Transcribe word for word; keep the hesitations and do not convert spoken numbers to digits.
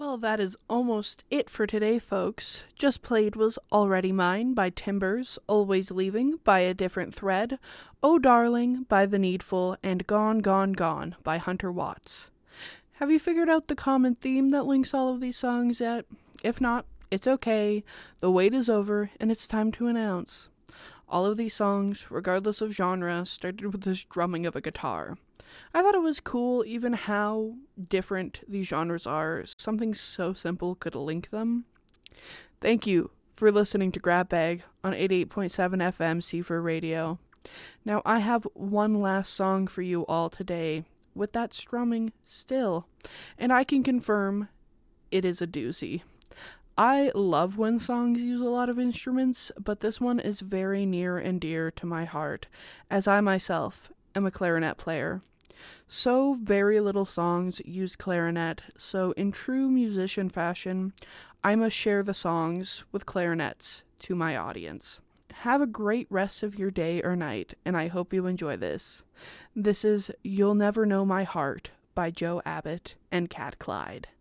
Well, that is almost it for today, folks. Just Played was Already Mine by Timbers, Always Leaving by A Different Thread, Oh Darling by The Needful, and Gone, Gone, Gone by Hunter Watts. Have you figured out the common theme that links all of these songs yet? If not, it's okay. The wait is over, and it's time to announce. All of these songs, regardless of genre, started with this drumming of a guitar. I thought it was cool even how different these genres are. Something so simple could link them. Thank you for listening to Grab Bag on eighty-eight point seven F M C four Radio. Now I have one last song for you all today with that strumming still, and I can confirm it is a doozy. I love when songs use a lot of instruments, but this one is very near and dear to my heart, as I myself am a clarinet player. So very little songs use clarinet, so in true musician fashion, I must share the songs with clarinets to my audience. Have a great rest of your day or night, and I hope you enjoy this. This is You'll Never Know My Heart by Joe Abbott and Cat Clyde.